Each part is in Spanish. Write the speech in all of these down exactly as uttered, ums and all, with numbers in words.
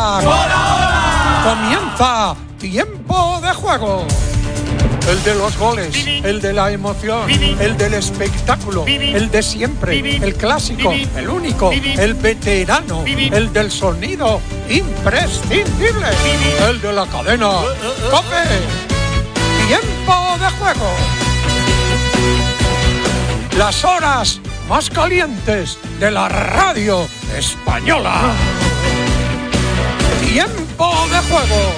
hola. Hola, hola. Comienza Tiempo de Juego. El de los goles, el de la emoción, el del espectáculo, el de siempre, el clásico, el único, el veterano, el del sonido imprescindible, el de la cadena COPE. Tiempo de Juego. Las horas más calientes de la radio española. Tiempo de Juego.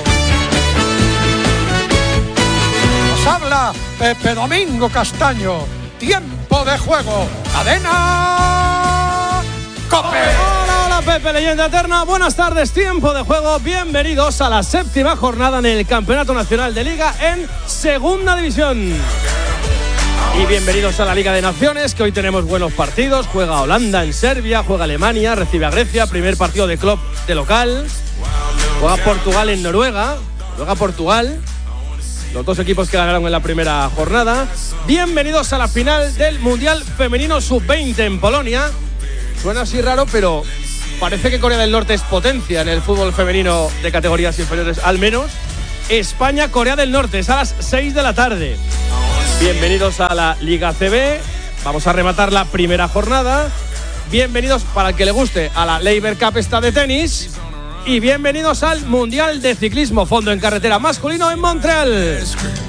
Nos habla Pepe Domingo Castaño. Tiempo de Juego. Cadena COPE. Hola, hola, Pepe, leyenda eterna. Buenas tardes, Tiempo de Juego. Bienvenidos a la séptima jornada en el Campeonato Nacional de Liga en Segunda División. Y bienvenidos a la Liga de Naciones, que hoy tenemos buenos partidos. Juega Holanda en Serbia, juega Alemania, recibe a Grecia, primer partido de club de local. Juega Portugal en Noruega, juega Portugal, los dos equipos que ganaron en la primera jornada. Bienvenidos a la final del Mundial Femenino sub veinte en Polonia. Suena así raro, pero parece que Corea del Norte es potencia en el fútbol femenino de categorías inferiores, al menos. España-Corea del Norte, es a las seis de la tarde. Bienvenidos a la Liga C B. Vamos a rematar la primera jornada. Bienvenidos, para el que le guste, a la Laver Cup esta de tenis. Y bienvenidos al Mundial de Ciclismo Fondo en Carretera masculino en Montreal.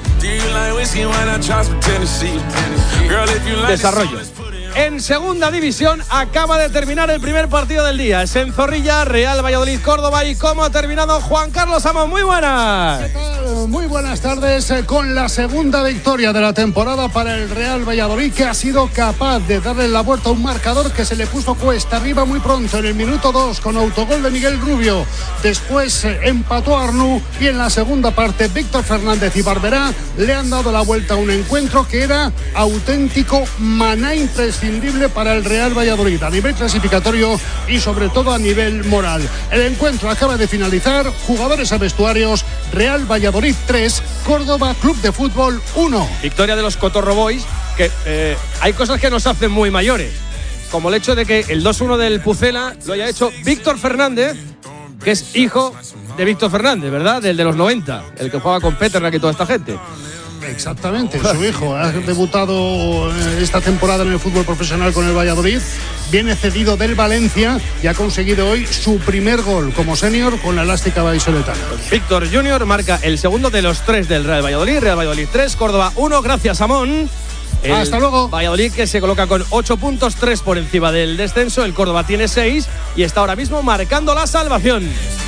Desarrollo. En Segunda División acaba de terminar el primer partido del día. Es en Zorrilla, Real Valladolid, Córdoba. ¿Y cómo ha terminado Juan Carlos Amón? Muy buenas. ¿Qué tal? Muy buenas tardes. Con la segunda victoria de la temporada para el Real Valladolid, que ha sido capaz de darle la vuelta a un marcador que se le puso cuesta arriba muy pronto en el minuto dos con autogol de Miguel Rubio. Después empató a Arnú y en la segunda parte Víctor Fernández y Barberá le han dado la vuelta a un encuentro que era auténtico maná imprescindible para el Real Valladolid a nivel clasificatorio y sobre todo a nivel moral. El encuentro acaba de finalizar. Jugadores a vestuarios. Real Valladolid tres, Córdoba Club de Fútbol uno. Victoria de los Cotorro Boys, que eh, hay cosas que nos hacen muy mayores, como el hecho de que el dos uno del Pucela lo haya hecho Víctor Fernández, que es hijo de Víctor Fernández, ¿verdad? Del de los noventa, el que jugaba con Peternak y toda esta gente. Exactamente, su hijo ha debutado esta temporada en el fútbol profesional con el Valladolid, viene cedido del Valencia y ha conseguido hoy su primer gol como senior con la elástica vallisoletana. Víctor Junior marca el segundo de los tres del Real Valladolid. Real Valladolid tres, Córdoba uno, gracias Amón. El Hasta luego. Valladolid, que se coloca con ocho puntos, tres por encima del descenso. El Córdoba tiene seis y está ahora mismo marcando la salvación.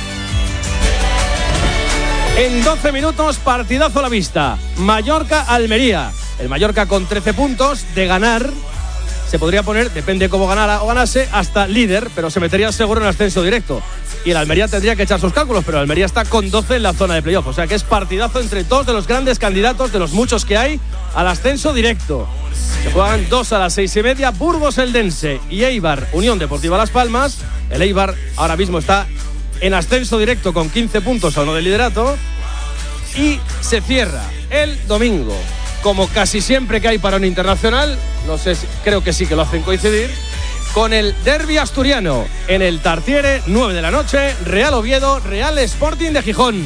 En doce minutos, partidazo a la vista. Mallorca-Almería. El Mallorca con trece puntos de ganar. Se podría poner, depende cómo ganara o ganase, hasta líder, pero se metería seguro en ascenso directo. Y el Almería tendría que echar sus cálculos, pero el Almería está con doce en la zona de playoff. O sea que es partidazo entre dos de los grandes candidatos, de los muchos que hay, al ascenso directo. Se juegan dos a las seis y media, Burgos Eldense y Eibar, Unión Deportiva Las Palmas. El Eibar ahora mismo está en ascenso directo con quince puntos a uno de liderato. Y se cierra el domingo, como casi siempre que hay parón internacional, no sé, si, creo que sí que lo hacen coincidir, con el derbi asturiano en el Tartiere, nueve de la noche, Real Oviedo, Real Sporting de Gijón.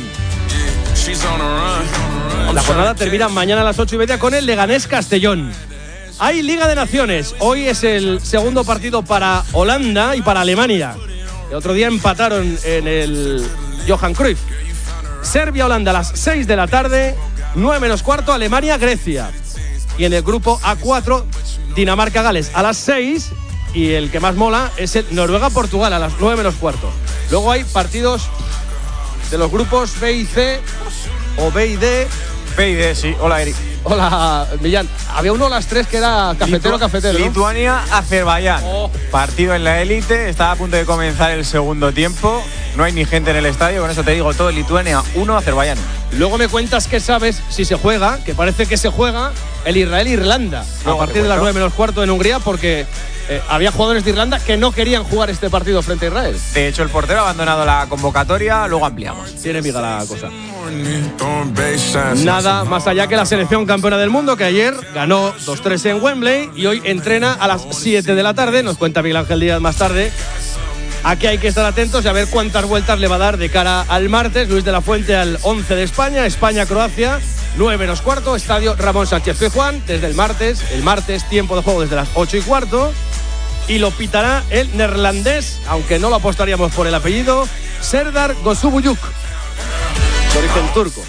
La jornada termina mañana a las ocho y media con el Leganés Castellón. Hay Liga de Naciones, hoy es el segundo partido para Holanda y para Alemania. El otro día empataron en el Johan Cruyff. Serbia-Holanda a las seis de la tarde, nueve menos cuarto, Alemania-Grecia. Y en el grupo A cuatro, Dinamarca-Gales a las seis. Y el que más mola es el Noruega-Portugal a las nueve menos cuarto. Luego hay partidos de los grupos B y C o B y D. B y D, sí. Hola, Eric. Hola, Millán. Había uno a las tres que era cafetero, cafetero, ¿no? Lituania-Azerbaiyán. Oh. Partido en la élite. Está a punto de comenzar el segundo tiempo. No hay ni gente en el estadio. Con eso te digo todo. Lituania uno, Azerbaiyán. Luego me cuentas que sabes si se juega, que parece que se juega el Israel-Irlanda a partir de las nueve menos cuarto en Hungría, porque eh, había jugadores de Irlanda que no querían jugar este partido frente a Israel. De hecho, el portero ha abandonado la convocatoria. Luego ampliamos. Tiene miga la cosa. Nada más allá que la selección campeona del mundo, que ayer ganó dos tres en Wembley y hoy entrena a las siete de la tarde. Nos cuenta Miguel Ángel Díaz más tarde Aquí hay que estar atentos y a ver cuántas vueltas le va a dar de cara al martes. Luis de la Fuente al once de España, España-Croacia, nueve menos cuarto, estadio Ramón Sánchez Pizjuán, desde el martes, el martes, tiempo de juego desde las ocho y cuarto. Y lo pitará el neerlandés, aunque no lo apostaríamos por el apellido, Serdar Gosubuyuk, de origen turco.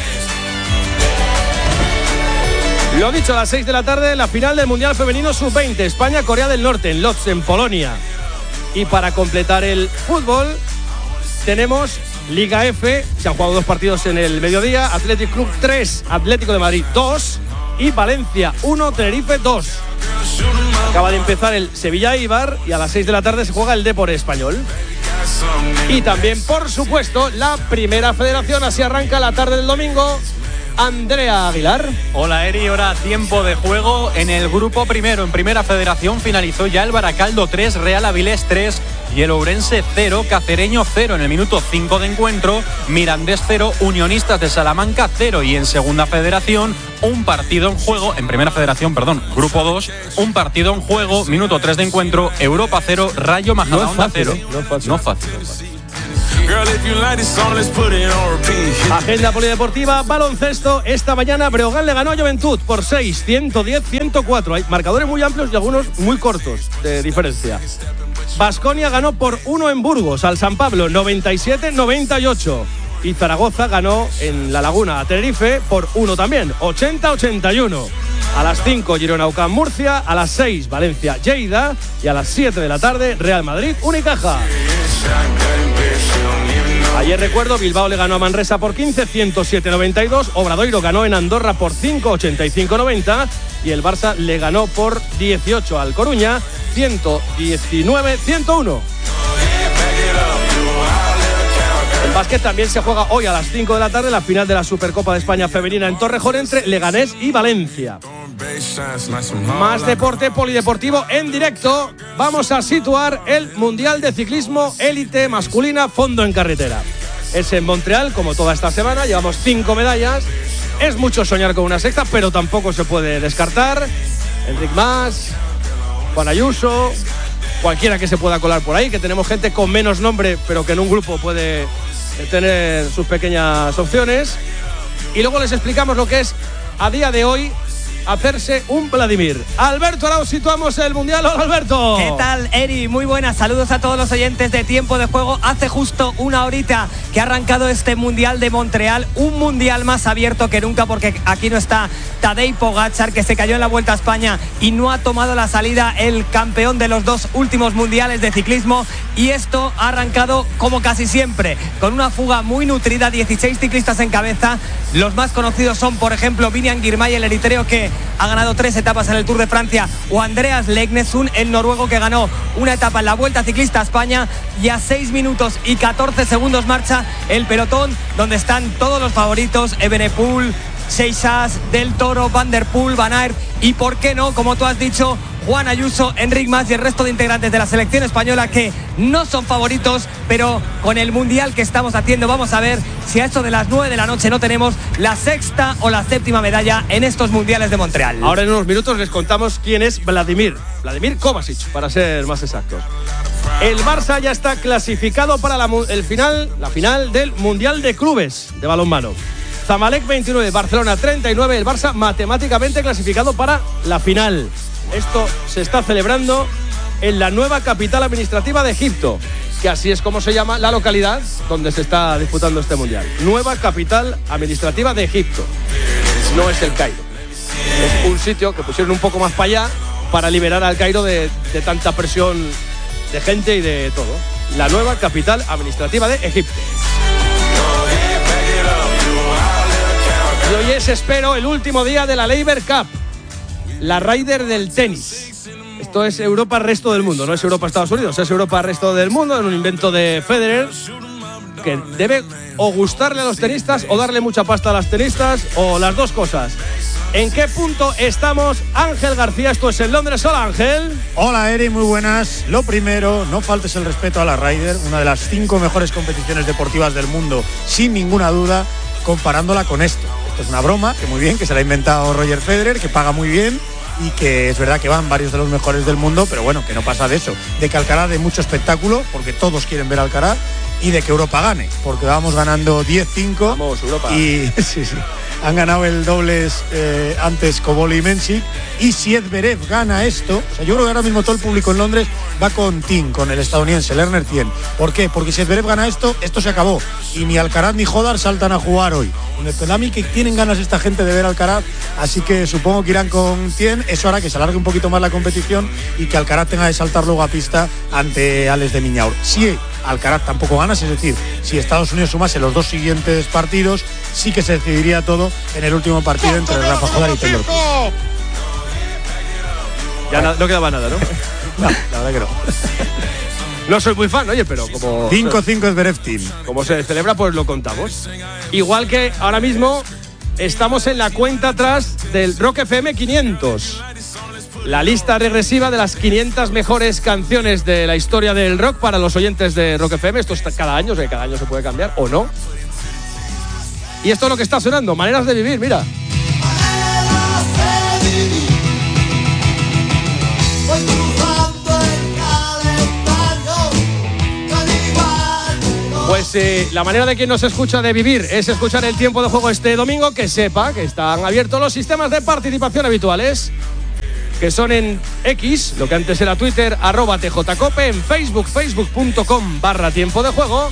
Lo dicho, a las seis de la tarde, la final del Mundial Femenino sub veinte, España-Corea del Norte, en Lodz, en Polonia. Y para completar el fútbol, tenemos Liga F, se han jugado dos partidos en el mediodía, Athletic Club tres, Atlético de Madrid dos y Valencia uno, Tenerife dos. Acaba de empezar el Sevilla-Eibar y a las seis de la tarde se juega el Depor Español. Y también, por supuesto, la Primera Federación, así arranca la tarde del domingo. Andrea Aguilar. Hola Eri, ahora tiempo de juego en el grupo primero. En Primera Federación finalizó ya el Baracaldo tres, Real Avilés tres y el Ourense cero, Cacereño cero. En el minuto cinco de encuentro, Mirandés cero, Unionistas de Salamanca cero. Y en Segunda Federación, un partido en juego, en Primera Federación, perdón, grupo dos, un partido en juego, minuto tres de encuentro, Europa cero, Rayo Majadahonda cero. No es fácil. No es fácil. No es fácil. Agenda polideportiva, baloncesto. Esta mañana Breogán le ganó a Juventud por seis, ciento diez, ciento cuatro. Hay marcadores muy amplios y algunos muy cortos de diferencia. Baskonia ganó por uno en Burgos al San Pablo, noventa y siete, noventa y ocho. Y Zaragoza ganó en La Laguna a Tenerife por uno también, ochenta, ochenta y uno. A las cinco, Girona U C A M Murcia. A las seis, Valencia Lleida. Y a las siete de la tarde, Real Madrid Unicaja. Ayer, recuerdo, Bilbao le ganó a Manresa por quince, ciento siete, noventa y dos. Obradoiro ganó en Andorra por cinco, ochenta y cinco, noventa. Y el Barça le ganó por dieciocho al Coruña, ciento diecinueve, ciento uno. El básquet también se juega hoy a las cinco de la tarde, la final de la Supercopa de España femenina en Torrejón entre Leganés y Valencia. Más deporte polideportivo en directo. Vamos a situar el Mundial de Ciclismo Élite Masculina Fondo en Carretera. Es en Montreal, como toda esta semana. Llevamos cinco medallas. Es mucho soñar con una sexta, pero tampoco se puede descartar. Enric Mas, Juan Ayuso, cualquiera que se pueda colar por ahí, que tenemos gente con menos nombre, pero que en un grupo puede tener sus pequeñas opciones. Y luego les explicamos lo que es a día de hoy hacerse un Vladimir. Alberto Arauz, situamos el Mundial. Hola, Alberto. ¿Qué tal, Eri? Muy buenas. Saludos a todos los oyentes de Tiempo de Juego. Hace justo una horita que ha arrancado este Mundial de Montreal. Un Mundial más abierto que nunca, porque aquí no está Tadej Pogačar, que se cayó en la Vuelta a España y no ha tomado la salida, el campeón de los dos últimos mundiales de ciclismo. Y esto ha arrancado como casi siempre, con una fuga muy nutrida, dieciséis ciclistas en cabeza. Los más conocidos son, por ejemplo, Vinian Girmay, el eritreo que ha ganado tres etapas en el Tour de Francia, o Andreas Legnesund, el noruego que ganó una etapa en la Vuelta Ciclista a España. Y a seis minutos y catorce segundos marcha el pelotón, donde están todos los favoritos: Evenepoel, Seixas, Del Toro, Van der Poel, Van Aert y, por qué no, como tú has dicho, Juan Ayuso, Enric Mas y el resto de integrantes de la selección española, que no son favoritos, pero con el Mundial que estamos haciendo vamos a ver si a esto de las nueve de la noche no tenemos la sexta o la séptima medalla en estos Mundiales de Montreal. Ahora en unos minutos les contamos quién es Vladimir Vladimir Kovačić, para ser más exactos. El Barça ya está clasificado para la, el final, la final del Mundial de Clubes de balonmano. Zamalek veintinueve, Barcelona treinta y nueve, el Barça matemáticamente clasificado para la final. Esto se está celebrando en la nueva capital administrativa de Egipto, que así es como se llama la localidad donde se está disputando este Mundial. Nueva capital administrativa de Egipto. No es el Cairo. Es un sitio que pusieron un poco más para allá para liberar al Cairo de, de tanta presión de gente y de todo. La nueva capital administrativa de Egipto. Y hoy es, espero, el último día de la Laver Cup, la Ryder del tenis. Esto es Europa resto del mundo, no es Europa Estados Unidos, es Europa resto del mundo, en un invento de Federer que debe o gustarle a los tenistas o darle mucha pasta a las tenistas, o las dos cosas. ¿En qué punto estamos? Ángel García, esto es en Londres. Hola, Ángel. Hola, Eri, muy buenas. Lo primero, no faltes el respeto a la Ryder, una de las cinco mejores competiciones deportivas del mundo, sin ninguna duda, comparándola con esto. Esto es una broma, que muy bien, que se la ha inventado Roger Federer, que paga muy bien y que es verdad que van varios de los mejores del mundo, pero bueno, que no pasa de eso. De que Alcaraz dé mucho espectáculo, porque todos quieren ver a Alcaraz, y de que Europa gane, porque vamos ganando diez cinco. Vamos, Europa. Y sí, sí. Han ganado el dobles eh, antes Kobol y Mensik. Y si Zverev gana esto, o sea, yo creo que ahora mismo todo el público en Londres va con Tim, con el estadounidense, Lerner cien. ¿Por qué? Porque si Zverev gana esto, esto se acabó. Y ni Alcaraz ni Hodar saltan a jugar hoy. Me da a mí que tienen ganas esta gente de ver Alcaraz, así que supongo que irán con cien. Eso hará que se alargue un poquito más la competición y que Alcaraz tenga que saltar luego a pista ante Alex de Minaur. Si Alcaraz tampoco gana, es decir, si Estados Unidos sumase los dos siguientes partidos, sí que se decidiría todo en el último partido entre Rafa Hodar y Taylor Fritz. Ya no, no quedaba nada, ¿no? No, la verdad que no. No soy muy fan, oye, pero como cinco cinco es Zverev Team. Como se celebra, pues lo contamos. Igual que ahora mismo estamos en la cuenta atrás del Rock F M quinientos. La lista regresiva de las quinientas mejores canciones de la historia del rock para los oyentes de Rock F M. Esto es cada año, o sea, cada año se puede cambiar o no. Y esto es lo que está sonando, Maneras de Vivir, mira. Pues eh, la manera de quien nos escucha de vivir es escuchar el tiempo de juego este domingo, que sepa que están abiertos los sistemas de participación habituales, que son en X, lo que antes era Twitter, arroba tjcope, en Facebook, facebook.com barra tiempo de juego,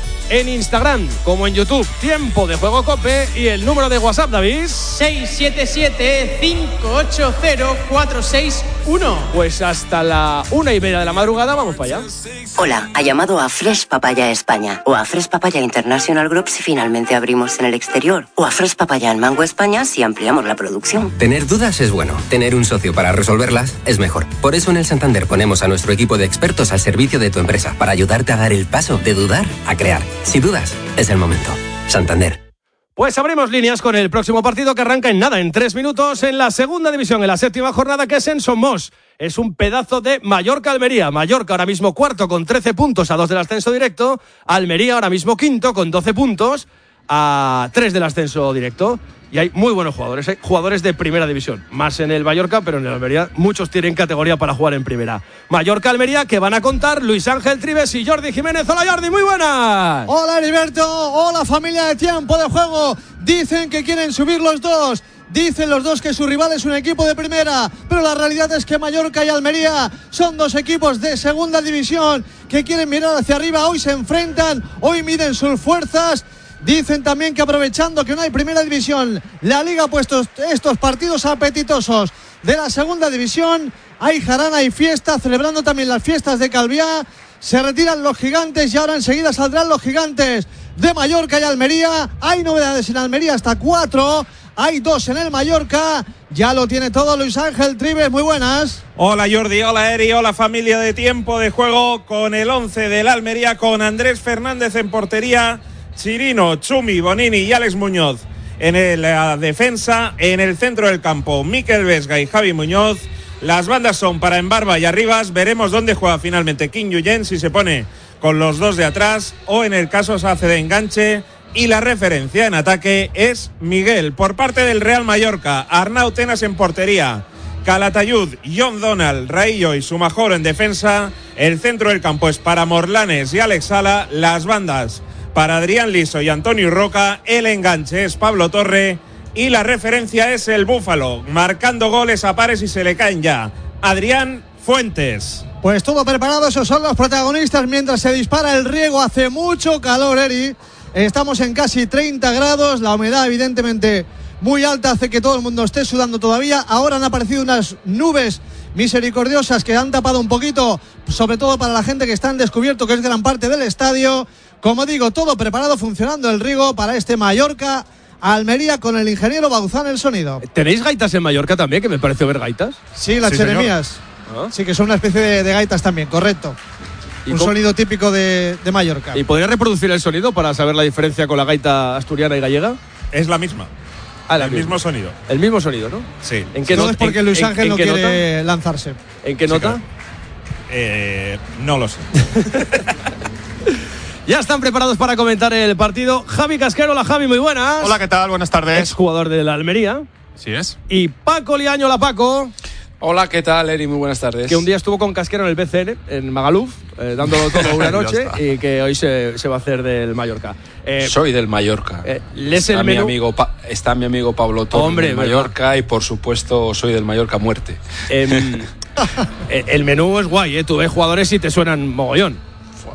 en Instagram como en YouTube, Tiempo de Juego Cope, y el número de WhatsApp, David. seis siete siete, cinco ocho cero, cuatro seis uno. Pues hasta la una y media de la madrugada vamos para allá. Hola, ha llamado a Fresh Papaya España o a Fresh Papaya International Group si finalmente abrimos en el exterior, o a Fresh Papaya en Mango España si ampliamos la producción. Tener dudas es bueno, tener un socio para resolverlas es mejor. Por eso en el Santander ponemos a nuestro equipo de expertos al servicio de tu empresa para ayudarte a dar el paso de dudar a crear. Si dudas, es el momento. Santander. Pues abrimos líneas con el próximo partido que arranca en nada, en tres minutos, en la segunda división, en la séptima jornada, que es en Somos. Es un pedazo de Mallorca-Almería. Mallorca ahora mismo cuarto con trece puntos a dos del ascenso directo. Almería ahora mismo quinto con doce puntos a tres del ascenso directo. Y hay muy buenos jugadores, hay jugadores de primera división. Más en el Mallorca, pero en el Almería muchos tienen categoría para jugar en primera. Mallorca-Almería, que van a contar Luis Ángel Trives y Jordi Jiménez. Hola Jordi, muy buenas. Hola Heriberto, hola familia de Tiempo de Juego. Dicen que quieren subir los dos. Dicen los dos que su rival es un equipo de primera, pero la realidad es que Mallorca y Almería son dos equipos de segunda división que quieren mirar hacia arriba. Hoy se enfrentan, hoy miden sus fuerzas. Dicen también que aprovechando que no hay primera división, la Liga ha puesto estos partidos apetitosos de la segunda división. Hay jarana y fiesta, celebrando también las fiestas de Calviá. Se retiran los gigantes y ahora enseguida saldrán los gigantes de Mallorca y Almería. Hay novedades en Almería, hasta cuatro. Hay dos en el Mallorca. Ya lo tiene todo Luis Ángel Trives. Muy buenas. Hola Jordi, hola Eri, hola familia de Tiempo de Juego. Con el once del Almería, con Andrés Fernández en portería, Chirino, Chumi, Bonini y Alex Muñoz en la defensa. En el centro del campo, Mikel Vesga y Javi Muñoz. Las bandas son para Embarba y Arribas. Veremos dónde juega finalmente Kim Yuyen, si se pone con los dos de atrás o en el caso se hace de enganche. Y la referencia en ataque es Miguel. Por parte del Real Mallorca, Arnau Tenas en portería, Calatayud, John Donald, Raillo y Sumajoro en defensa. El centro del campo es para Morlanes y Alex Sala. Las bandas para Adrián Liso y Antonio Roca. El enganche es Pablo Torre y la referencia es el Búfalo, marcando goles a pares y se le caen ya. Adrián Fuentes. Pues todo preparado, esos son los protagonistas mientras se dispara el riego. Hace mucho calor, Eri. Estamos en casi treinta grados, la humedad evidentemente muy alta hace que todo el mundo esté sudando todavía. Ahora han aparecido unas nubes misericordiosas que han tapado un poquito, sobre todo para la gente que está en descubierto, que es gran parte del estadio. Como digo, todo preparado, funcionando el riego para este Mallorca Almería con el ingeniero Bauzán el sonido. ¿Tenéis gaitas en Mallorca también, que me pareció ver gaitas? Sí, las sí, Jeremías. ¿Ah? Sí, que son una especie de, de gaitas también, correcto. Un cómo? sonido típico de, de Mallorca. ¿Y podría reproducir el sonido para saber la diferencia con la gaita asturiana y gallega? Es la misma. Ah, la el misma. mismo sonido. El mismo sonido, ¿no? Sí. ¿En qué no nota? es porque Luis Ángel en, no en quiere nota? lanzarse. ¿En qué Sí, nota? claro. Eh, no lo sé. Ya están preparados para comentar el partido Javi Casquero. Hola Javi, muy buenas. Hola, ¿qué tal? Buenas tardes. Es jugador de la Almería. Sí es. Y Paco Liaño, la Paco. Hola, ¿qué tal, Eri? Muy buenas tardes. Que un día estuvo con Casquero en el B C N, en Magaluf, eh, dándolo todo una noche, y que hoy se, se va a hacer del Mallorca. Eh, Soy del Mallorca. Eh, ¿les está, el mi menú? amigo pa- está mi amigo Pablo Torres Hombre, del Mallorca, ¿verdad? Y por supuesto soy del Mallorca a muerte. Eh, el menú es guay, ¿eh? Tú ves jugadores y te suenan mogollón.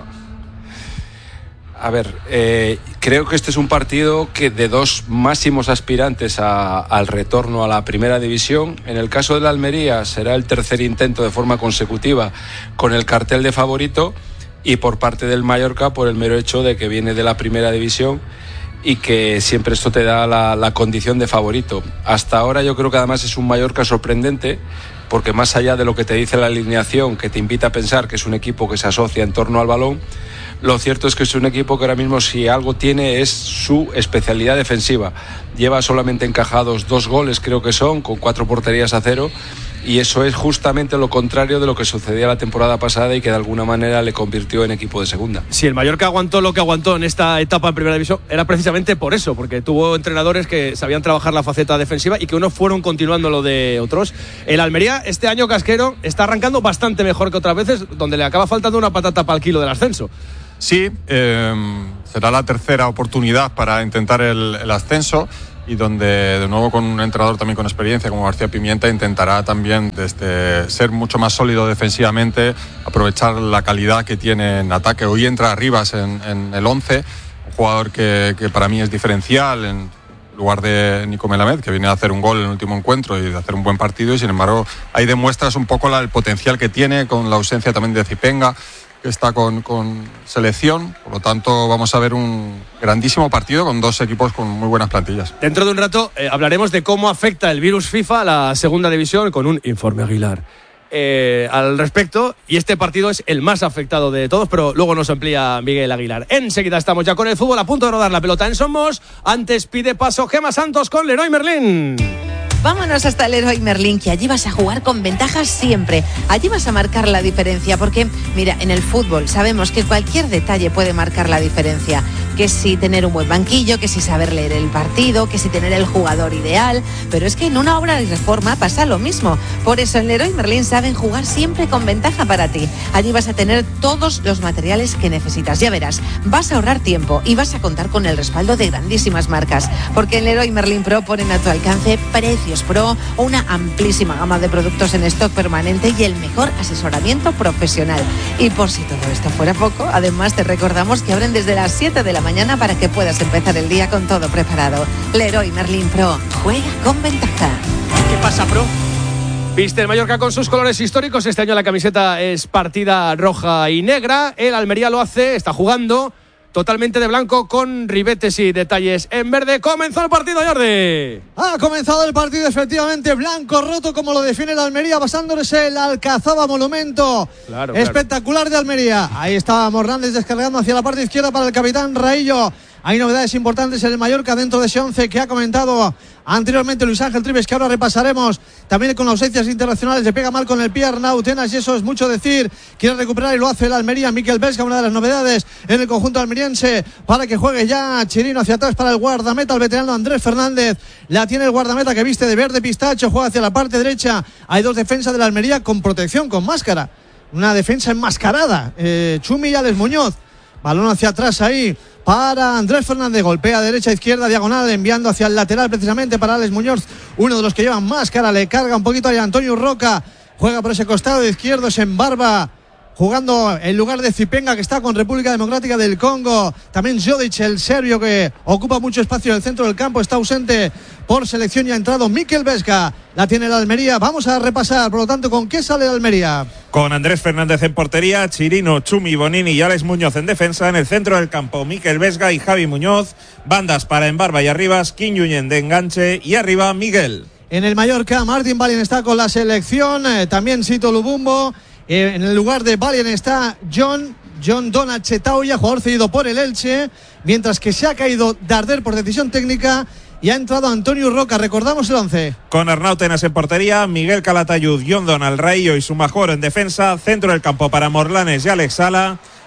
A ver, eh, creo que este es un partido que de dos máximos aspirantes a, al retorno a la primera división. En el caso de la Almería será el tercer intento de forma consecutiva con el cartel de favorito, y por parte del Mallorca por el mero hecho de que viene de la primera división y que siempre esto te da la, la condición de favorito. Hasta ahora yo creo que además es un Mallorca sorprendente, porque más allá de lo que te dice la alineación, que te invita a pensar que es un equipo que se asocia en torno al balón, lo cierto es que es un equipo que ahora mismo, si algo tiene, es su especialidad defensiva. Lleva solamente encajados dos goles, creo que son, con cuatro porterías a cero, y eso es justamente lo contrario de lo que sucedía la temporada pasada y que de alguna manera le convirtió en equipo de segunda. Si el Mallorca aguantó lo que aguantó en esta etapa en primera división, era precisamente por eso, porque tuvo entrenadores que sabían trabajar la faceta defensiva y que unos fueron continuando lo de otros. El Almería, este año, Casquero, está arrancando bastante mejor que otras veces, donde le acaba faltando una patata para el kilo del ascenso. Sí, eh, será la tercera oportunidad para intentar el, el ascenso, y donde de nuevo con un entrenador también con experiencia como García Pimienta intentará también desde ser mucho más sólido defensivamente, aprovechar la calidad que tiene en ataque. Hoy entra Arribas en, en el once, un jugador que, que para mí es diferencial en lugar de Nico Melamed, que viene a hacer un gol en el último encuentro y de hacer un buen partido, y sin embargo ahí demuestras un poco la, el potencial que tiene, con la ausencia también de Zipenga, que está con, con selección. Por lo tanto, vamos a ver un grandísimo partido con dos equipos con muy buenas plantillas. Dentro de un rato eh, hablaremos de cómo afecta el virus FIFA a la segunda división con un informe Aguilar eh, al respecto, y este partido es el más afectado de todos, pero luego nos amplía Miguel Aguilar. Enseguida estamos ya con el fútbol, a punto de rodar la pelota en Somos. Antes pide paso Gemma Santos con Leroy Merlin. Vámonos hasta el Leroy Merlin, que allí vas a jugar con ventajas siempre. Allí vas a marcar la diferencia, porque, mira, en el fútbol sabemos que cualquier detalle puede marcar la diferencia. Que si tener un buen banquillo, que si saber leer el partido, que si tener el jugador ideal. Pero es que en una obra de reforma pasa lo mismo. Por eso en Leroy Merlin saben jugar siempre con ventaja para ti. Allí vas a tener todos los materiales que necesitas. Ya verás, vas a ahorrar tiempo y vas a contar con el respaldo de grandísimas marcas. Porque en Leroy Merlin Pro ponen a tu alcance precios Pro, una amplísima gama de productos en stock permanente y el mejor asesoramiento profesional. Y por si todo esto fuera poco, además te recordamos que abren desde las siete de la mañana para que puedas empezar el día con todo preparado. Leroy Merlin Pro, juega con ventaja. ¿Qué pasa, Pro? Viste el Mallorca con sus colores históricos. Este año la camiseta es partida roja y negra. El Almería lo hace, está jugando totalmente de blanco con ribetes y detalles en verde. Comenzó el partido, Jordi. Ha comenzado el partido, efectivamente, blanco roto, como lo define el Almería, basándose en el Alcazaba Monumento. Claro, espectacular, claro, de Almería. Ahí está Mornández descargando hacia la parte izquierda para el capitán Raillo. Hay novedades importantes en el Mallorca dentro de ese once que ha comentado anteriormente Luis Ángel Trives, que ahora repasaremos. También con ausencias internacionales, le pega mal con el pie Arnau Tenas, y eso es mucho decir. Quiere recuperar y lo hace el Almería. Mikel Vesga, una de las novedades en el conjunto almeriense, para que juegue ya Chirino hacia atrás para el guardameta, el veterano Andrés Fernández. La tiene el guardameta, que viste de verde pistacho, juega hacia la parte derecha. Hay dos defensas de la Almería con protección, con máscara. Una defensa enmascarada. Eh, Chumi y Alex Muñoz. Balón hacia atrás ahí para Andrés Fernández, golpea derecha, izquierda, diagonal, enviando hacia el lateral precisamente para Alex Muñoz, uno de los que llevan máscara, le carga un poquito ahí a Antonio Roca, juega por ese costado de izquierdo, se embarba, jugando en lugar de Zipenga, que está con República Democrática del Congo. También Jodic, el serbio, que ocupa mucho espacio en el centro del campo, está ausente por selección, y ha entrado Mikel Vesga. La tiene la Almería. Vamos a repasar, por lo tanto, ¿con qué sale la Almería? Con Andrés Fernández en portería, Chirino, Chumi, Bonini y Alex Muñoz en defensa. En el centro del campo, Mikel Vesga y Javi Muñoz. Bandas para Embarba y Arribas, Quiñuñen de enganche, y arriba Miguel. En el Mallorca, Martin Balin está con la selección, eh, también Sito Lubumbo. Eh, en el lugar de Balin está John John Donat Chetauya, jugador cedido por el Elche, mientras que se ha caído Darder por decisión técnica y ha entrado Antonio Roca. Recordamos el once. Con Arnau Tenas en portería, Miguel Calatayud, John Donald Raillo y Sumajoro en defensa. Centro del campo para Morlanes y Alex Sala.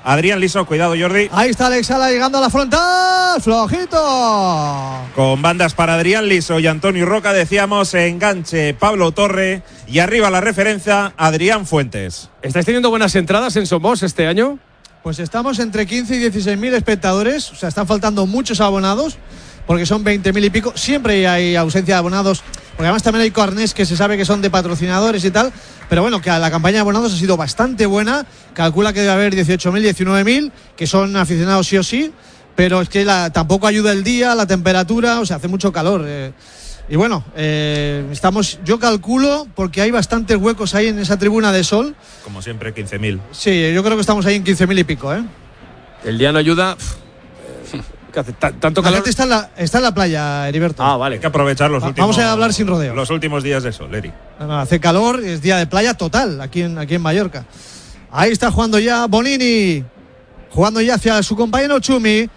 Adrián Liso, cuidado Jordi. Ahí está Alex Sala llegando a la frontal, flojito. Con bandas para Adrián Liso y Antonio Roca, decíamos, enganche Pablo Torre y arriba la referencia Adrián Fuentes. ¿Estáis teniendo buenas entradas en Somos este año? Pues estamos entre quince y dieciséis mil espectadores, o sea, están faltando muchos abonados, porque son veinte mil y pico. Siempre hay ausencia de abonados, porque además también hay carnés que se sabe que son de patrocinadores y tal, pero bueno, que la campaña de abonados ha sido bastante buena. Calcula que debe haber dieciocho mil, diecinueve mil, que son aficionados sí o sí, pero es que la, tampoco ayuda el día, la temperatura, o sea, hace mucho calor. Eh, y bueno, eh, estamos, yo calculo, porque hay bastantes huecos ahí en esa tribuna de sol. Como siempre, quince mil. Sí, yo creo que estamos ahí en quince mil y pico, ¿eh? El día no ayuda. ¿Qué hace? ¿Tanto calor? La gente está en la, está en la playa, Heriberto. Ah, vale. Hay que aprovechar los Va, últimos. Vamos a hablar sin rodeos. Los últimos días de sol, Eri. No, no, hace calor, es día de playa total aquí en, aquí en Mallorca. Ahí está jugando ya Bonini, jugando ya hacia su compañero Chumi.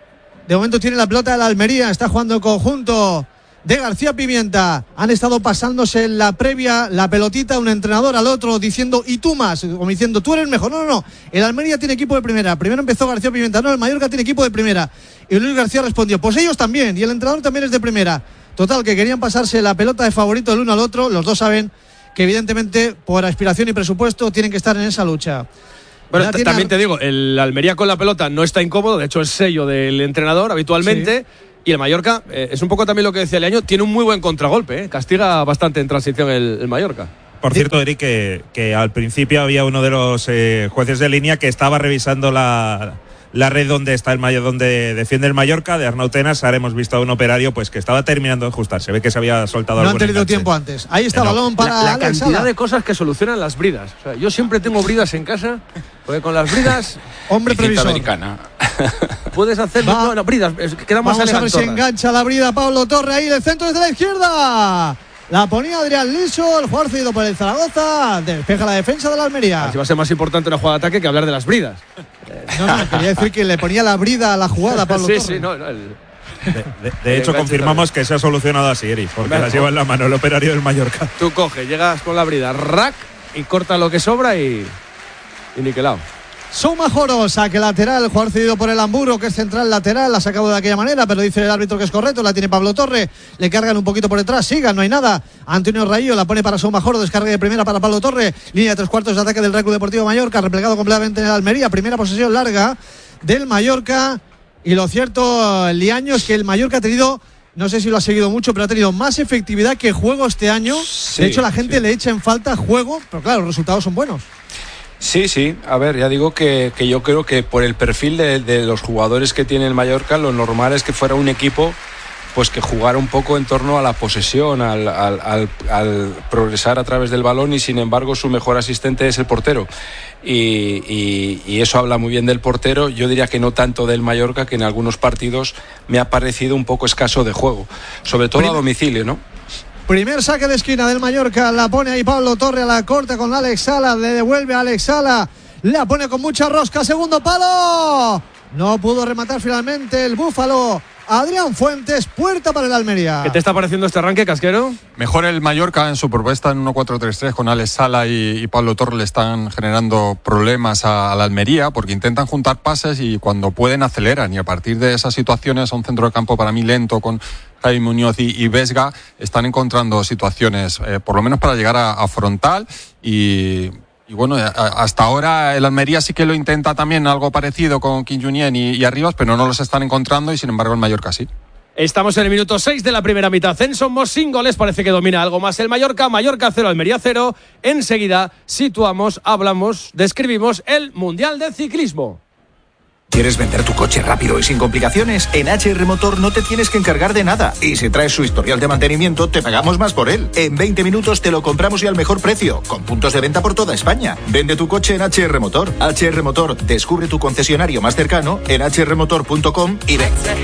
De momento tiene la pelota de la Almería, está jugando el conjunto de García Pimienta. Han estado pasándose en la previa la pelotita un entrenador al otro diciendo y tú más, como diciendo tú eres mejor. No, no, no, el Almería tiene equipo de primera. Primero empezó García Pimienta, no, el Mallorca tiene equipo de primera. Y Luis García respondió, pues ellos también, y el entrenador también es de primera. Total, que querían pasarse la pelota de favorito el uno al otro. Los dos saben que evidentemente por aspiración y presupuesto tienen que estar en esa lucha. Bueno, Ya t- tiene también a- te digo, el Almería con la pelota no está incómodo, de hecho es sello del entrenador habitualmente. Sí. Y el Mallorca, eh, es un poco también lo que decía Leaño, tiene un muy buen contragolpe, eh, castiga bastante en transición el, el Mallorca. Por cierto, Eric, que, que al principio había uno de los eh, jueces de línea que estaba revisando la, la red donde está el Mayor, donde defiende el Mallorca, de Arnautenas. Ahora hemos visto a un operario pues que estaba terminando de ajustar. Se ve que se había soltado No han algún tenido enganche. tiempo antes. Ahí está Eh, no. balón para la, la Alex cantidad Sala. de cosas que solucionan las bridas. O sea, yo siempre tengo bridas en casa, porque con las bridas Hombre Cinta previsor. americana. puedes hacer. Va. No, no, bridas, es que queda más Vamos a ver si elegantorras. engancha la brida Pablo Torre ahí, el centro desde la izquierda. La ponía Adrián Liso, el jugador cedido por el Zaragoza. Despeja la defensa de la Almería. Así va a ser más importante una jugada de ataque que hablar de las bridas. No, no, quería decir que le ponía la brida a la jugada a Pablo sí, Torre. sí, no, no, el- De, de- de hecho, confirmamos que se ha solucionado así, Eric, porque Venga. las lleva en la mano el operario del Mallorca. Tú coges, llegas con la brida, rack, y corta lo que sobra y. y niquelado. Souma Joro, saque lateral, el jugador cedido por el Hamburgo, que es central lateral, la ha sacado de aquella manera, pero dice el árbitro que es correcto, la tiene Pablo Torre, le cargan un poquito por detrás, sigan, no hay nada. Antonio Raillo la pone para Souma Joro, descarga de primera para Pablo Torre, línea de tres cuartos de ataque del Real Club Deportivo Mallorca, replegado completamente en el Almería, primera posesión larga del Mallorca. Y lo cierto, Liaño, es que el Mallorca ha tenido, no sé si lo ha seguido mucho, pero ha tenido más efectividad que juego este año. Sí, de hecho, la gente sí. le echa en falta juego, pero claro, los resultados son buenos. Sí, sí, a ver, ya digo que, que yo creo que por el perfil de, de los jugadores que tiene el Mallorca, lo normal es que fuera un equipo pues que jugara un poco en torno a la posesión, al, al, al, al progresar a través del balón, y sin embargo su mejor asistente es el portero. Y, y, y eso habla muy bien del portero. Yo diría que no tanto del Mallorca, que en algunos partidos me ha parecido un poco escaso de juego, sobre todo a domicilio, ¿no? Primer saque de esquina del Mallorca, la pone ahí Pablo Torre a la corta con Alex Sala, le devuelve a Alex Sala, la pone con mucha rosca, segundo palo, no pudo rematar finalmente el Búfalo. Adrián Fuentes, puerta para el Almería. ¿Qué te está pareciendo este arranque, Casquero? Mejor el Mallorca en su propuesta en uno cuatro tres tres con Alex Sala y, y Pablo Torre le están generando problemas a, a la Almería porque intentan juntar pases y cuando pueden aceleran, y a partir de esas situaciones, a un centro de campo para mí lento con Jaime Muñoz y, y Vesga, están encontrando situaciones eh, por lo menos para llegar a, a frontal y... Y bueno, hasta ahora el Almería sí que lo intenta también algo parecido con Kim Junien y, y Arribas, pero no los están encontrando, y sin embargo el Mallorca sí. Estamos en el minuto seis de la primera mitad. En Somos sin goles, parece que domina algo más el Mallorca. Mallorca cero, Almería cero. Enseguida situamos, hablamos, describimos el Mundial de Ciclismo. ¿Quieres vender tu coche rápido y sin complicaciones? En H R Motor no te tienes que encargar de nada. Y si traes su historial de mantenimiento, te pagamos más por él. En veinte minutos te lo compramos y al mejor precio, con puntos de venta por toda España. Vende tu coche en H R Motor. H R Motor, descubre tu concesionario más cercano en h r motor punto com y ven.